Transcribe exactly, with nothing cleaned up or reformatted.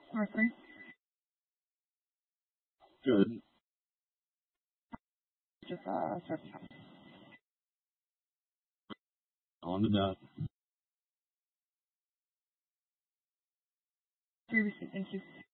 Mercury. Good. Just uh, searching. On the dot. Previously, thank you.